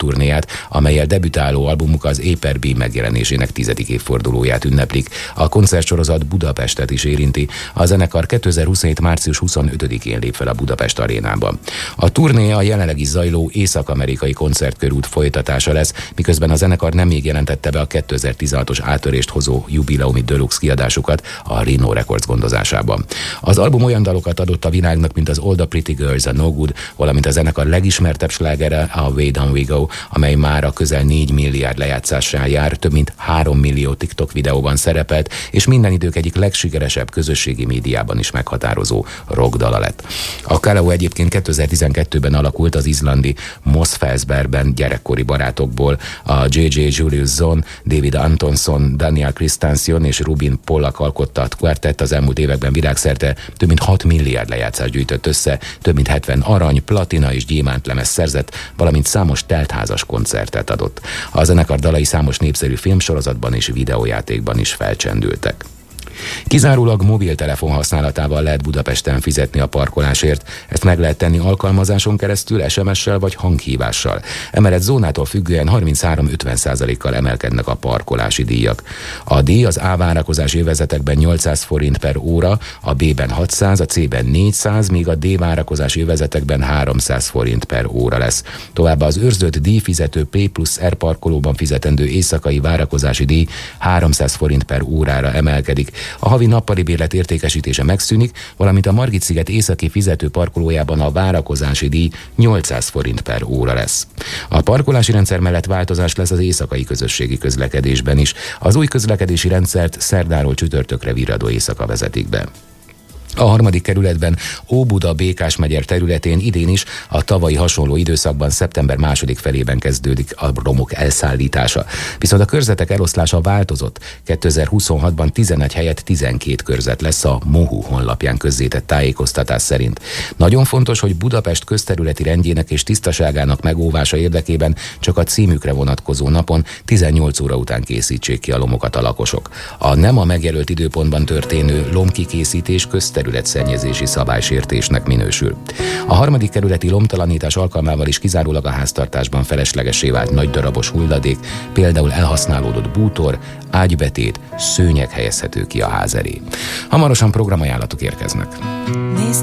turnéját, amellyel debütáló albumuk az Éperbi megjelenésének 10. évfordulóját ünneplik. A koncertsorozat Budapestet is érinti. A zenekar 2027. március 25-én lép fel a Budapest arénában. A turné a jelenlegi zajló észak-amerikai koncertkörút folytatása lesz, miközben a zenekar nem még jelentette be a 2016-os átörést hozó jubileumi deluxe kiadásukat a Rhino Records gondozásában. Az album olyan dalokat adott a világnak, mint az All the Pretty Girls, a No Good, valamint a zenekar legismertebb slágere, a Way Down We Go, amely már a közel 4 milliárd lejátszással jár, több mint 3 millió TikTok videóban szerepelt, és minden idők egyik legsikeresebb közösségi médiában is meghatározó rockdala lett. A Kalau egyébként 2012-ben alakult az izlandi Mosfellsbergben gyerekkori barátokból. A J.J. Julius Zone, David Antonson, Daniel Christensen és Rubin Pollack alkotta a kvartett az elmúlt években világszerte több mint 6 milliárd lejátszást gyűjtött össze, több mint 70 arany, platina és gyémántlemez szerzett, valamint számos teltházas koncertet adott. A zenekar dalai számos népszerű filmsorozatban és videójátékban is felcsendültek. Kizárólag mobiltelefon használatával lehet Budapesten fizetni a parkolásért. Ezt meg lehet tenni alkalmazáson keresztül, SMS-sel vagy hanghívással. Emellett zónától függően 33-50%-kal emelkednek a parkolási díjak. A díj az A várakozási övezetekben 800 forint per óra, a B-ben 600, a C-ben 400, míg a D várakozási övezetekben 300 forint per óra lesz. Továbbá az őrzött díjfizető P plusz R parkolóban fizetendő éjszakai várakozási díj 300 forint per órára emelkedik. A havi nappali bérlet értékesítése megszűnik, valamint a Margit-sziget északi fizető parkolójában a várakozási díj 800 forint per óra lesz. A parkolási rendszer mellett változás lesz az éjszakai közösségi közlekedésben is. Az új közlekedési rendszert szerdáról csütörtökre virradó éjszaka vezetik be. A 3. kerületben Óbuda Békás-megyer területén idén is a tavalyi hasonló időszakban szeptember 2. felében kezdődik a romok elszállítása. Viszont a körzetek eloszlása változott. 2026-ban 11 helyett 12 körzet lesz a MOHU honlapján közzétett tájékoztatás szerint. Nagyon fontos, hogy Budapest közterületi rendjének és tisztaságának megóvása érdekében csak a címükre vonatkozó napon 18 óra után készítsék ki a lomokat a lakosok. A nem a megjelölt időpontban történő lomkikészítés területszennyezési szabálysértésnek minősül. A 3. kerületi lomtalanítás alkalmával is kizárólag a háztartásban feleslegessé vált nagy darabos hulladék, például elhasználódott bútor, ágybetét, szőnyeg helyezhető ki a ház elé. Hamarosan programajánlatok érkeznek.